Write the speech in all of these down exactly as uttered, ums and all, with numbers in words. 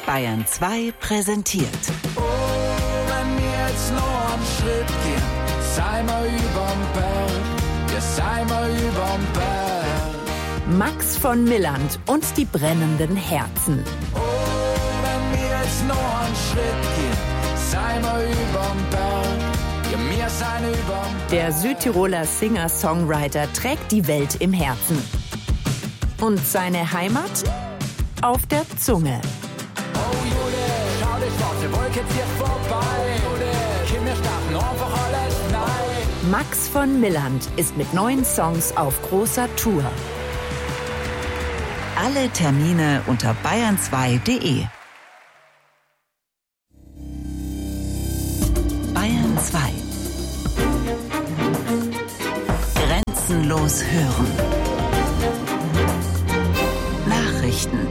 Bayern zwei präsentiert. Oh, wenn wir jetzt noch einen Schritt gehen, sei mal überm Berg, ja sei mal überm Berg. Max von Milland und die brennenden Herzen. Oh, wenn wir jetzt noch einen Schritt gehen, sei mal überm Berg, ja wir sein überm Berg. Der Südtiroler Singer-Songwriter trägt die Welt im Herzen. Und seine Heimat? Auf der Zunge. Oh Jude, schau die schwarze Wolke zieht vorbei. Jude, komm, wir starten einfach alles neu. Max von Milland ist mit neuen Songs auf großer Tour. Alle Termine unter bayern zwei punkt de. Bayern zwei. Grenzenlos hören. Nachrichten.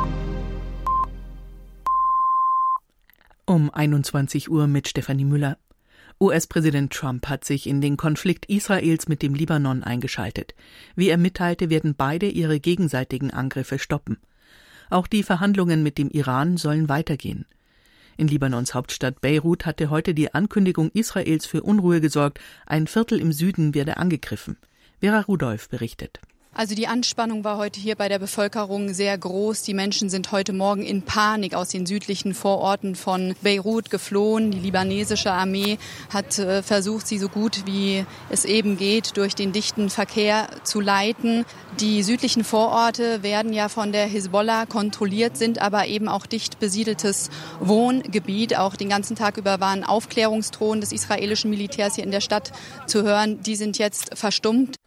Um einundzwanzig Uhr mit Stefanie Müller. U S-Präsident Trump hat sich in den Konflikt Israels mit dem Libanon eingeschaltet. Wie er mitteilte, werden beide ihre gegenseitigen Angriffe stoppen. Auch die Verhandlungen mit dem Iran sollen weitergehen. In Libanons Hauptstadt Beirut hatte heute die Ankündigung Israels für Unruhe gesorgt. Ein Viertel im Süden werde angegriffen. Vera Rudolph berichtet. Also die Anspannung war heute hier bei der Bevölkerung sehr groß. Die Menschen sind heute Morgen in Panik aus den südlichen Vororten von Beirut geflohen. Die libanesische Armee hat äh, versucht, sie so gut wie es eben geht, durch den dichten Verkehr zu leiten. Die südlichen Vororte werden ja von der Hisbollah kontrolliert, sind aber eben auch dicht besiedeltes Wohngebiet. Auch den ganzen Tag über waren Aufklärungsdrohnen des israelischen Militärs hier in der Stadt zu hören. Die sind jetzt verstummt.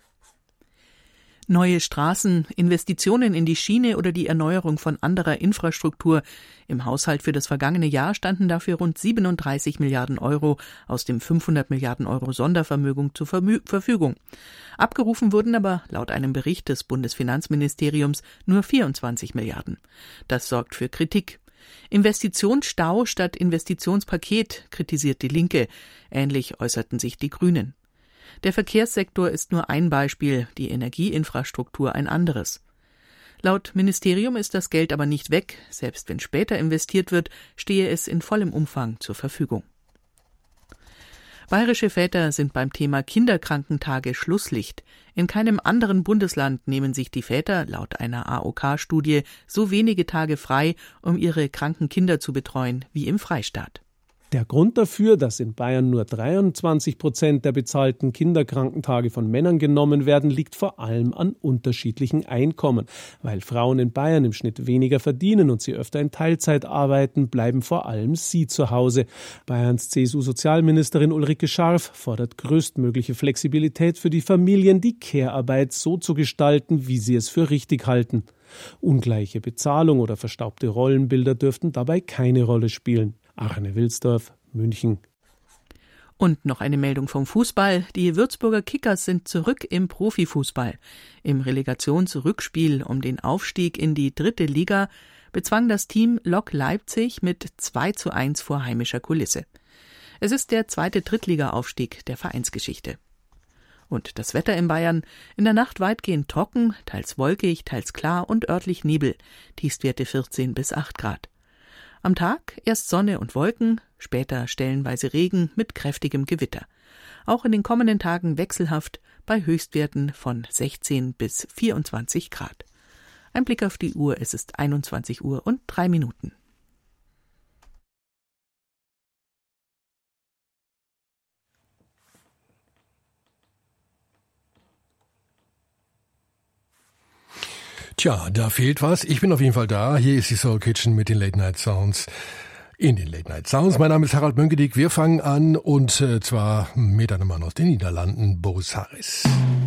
Neue Straßen, Investitionen in die Schiene oder die Erneuerung von anderer Infrastruktur. Im Haushalt für das vergangene Jahr standen dafür rund siebenunddreißig Milliarden Euro aus dem fünfhundert Milliarden Euro Sondervermögen zur Vermö- Verfügung. Abgerufen wurden aber laut einem Bericht des Bundesfinanzministeriums nur vierundzwanzig Milliarden. Das sorgt für Kritik. Investitionsstau statt Investitionspaket, kritisiert die Linke. Ähnlich äußerten sich die Grünen. Der Verkehrssektor ist nur ein Beispiel, die Energieinfrastruktur ein anderes. Laut Ministerium ist das Geld aber nicht weg, selbst wenn später investiert wird, stehe es in vollem Umfang zur Verfügung. Bayerische Väter sind beim Thema Kinderkrankentage Schlusslicht. In keinem anderen Bundesland nehmen sich die Väter, laut einer A O K-Studie, so wenige Tage frei, um ihre kranken Kinder zu betreuen, wie im Freistaat. Der Grund dafür, dass in Bayern nur dreiundzwanzig Prozent der bezahlten Kinderkrankentage von Männern genommen werden, liegt vor allem an unterschiedlichen Einkommen. Weil Frauen in Bayern im Schnitt weniger verdienen und sie öfter in Teilzeit arbeiten, bleiben vor allem sie zu Hause. Bayerns C S U-Sozialministerin Ulrike Scharf fordert größtmögliche Flexibilität für die Familien, die Care-Arbeit so zu gestalten, wie sie es für richtig halten. Ungleiche Bezahlung oder verstaubte Rollenbilder dürften dabei keine Rolle spielen. Arne Wilsdorf, München. Und noch eine Meldung vom Fußball. Die Würzburger Kickers sind zurück im Profifußball. Im Relegationsrückspiel um den Aufstieg in die dritte Liga bezwang das Team Lok Leipzig mit zwei zu eins vor heimischer Kulisse. Es ist der zweite Drittliga-Aufstieg der Vereinsgeschichte. Und das Wetter in Bayern: in der Nacht weitgehend trocken, teils wolkig, teils klar und örtlich Nebel. Tiefstwerte vierzehn bis acht Grad. Am Tag erst Sonne und Wolken, später stellenweise Regen mit kräftigem Gewitter. Auch in den kommenden Tagen wechselhaft bei Höchstwerten von sechzehn bis vierundzwanzig Grad. Ein Blick auf die Uhr, es ist einundzwanzig Uhr und drei Minuten. Tja, da fehlt was. Ich bin auf jeden Fall da. Hier ist die Soul Kitchen mit den Late Night Sounds. In den Late Night Sounds. Mein Name ist Harald Mönkedick. Wir fangen an und äh, zwar mit einem Mann aus den Niederlanden, Boris Harris.